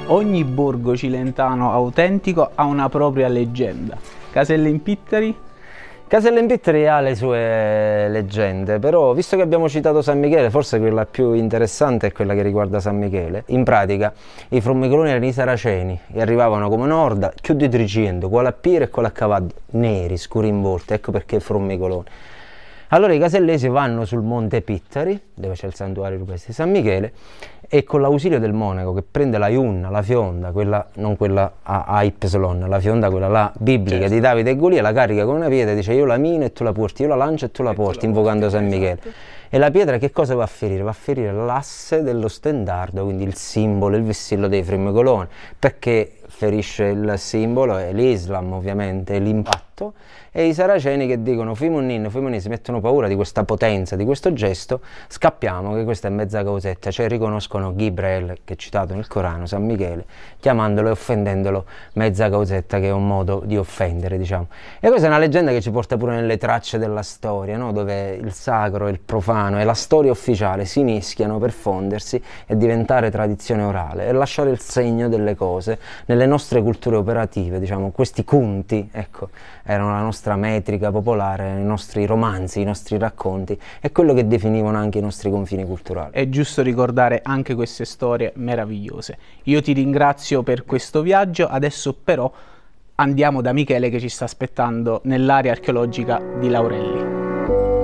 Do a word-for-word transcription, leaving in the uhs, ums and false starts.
Ogni borgo cilentano autentico ha una propria leggenda. Caselle in Pitteri? Caselle in Pitteri ha le sue leggende, però visto che abbiamo citato San Michele, forse quella più interessante è quella che riguarda San Michele. In pratica i Frummicoloni erano i saraceni e arrivavano come un'orda, più di trecento, con la pira e con la cavalli, neri, scuri in volta, ecco perché Frummicoloni. Allora i casellesi vanno sul monte Pitteri, dove c'è il santuario rupestre di San Michele, e con l'ausilio del monaco che prende la iunna, la fionda, quella, non quella a, a Y, la fionda quella là biblica, certo, di Davide e Golia, la carica con una pietra e dice io la mino e tu la porti, io la lancio e tu la porti, la invocando porti, San Michele. Esatto. E la pietra che cosa va a ferire? Va a ferire l'asse dello stendardo, quindi il simbolo, il vessillo dei Frummicoloni. Perché ferisce il simbolo? È l'Islam ovviamente, l'impatto, e i saraceni che dicono Fimunnin, Fimunnin, si mettono paura di questa potenza, di questo gesto, scappiamo, che questa è mezza causetta, cioè riconoscono Gibreel, che è citato nel Corano, San Michele, chiamandolo e offendendolo mezza causetta, che è un modo di offendere, diciamo. E questa è una leggenda che ci porta pure nelle tracce della storia, no? Dove il sacro e il profano e la storia ufficiale si mischiano per fondersi e diventare tradizione orale e lasciare il segno delle cose nelle nostre culture operative, diciamo, questi conti, ecco, erano la nostra metrica popolare, i nostri romanzi, i nostri racconti e quello che definivano anche i nostri confini culturali. È giusto ricordare anche queste storie meravigliose. Io ti ringrazio per questo viaggio, adesso però andiamo da Michele che ci sta aspettando nell'area archeologica di Laurelli.